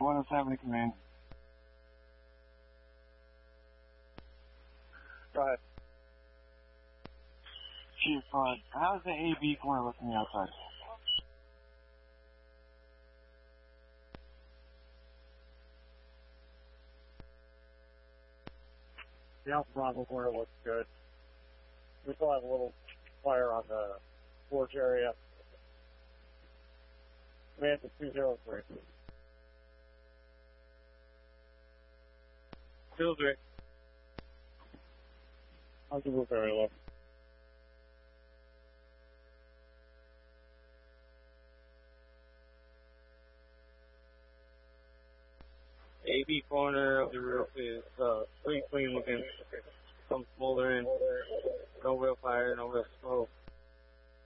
107 command. Go ahead. Chief, how's the AB corner looking outside? The Alpha Bravo corner looks good. We still have a little fire on the porch area. Command to 203. 203. How's the roof area look? AB corner of the roof is pretty clean looking. Some smoldering, no real fire, no real smoke.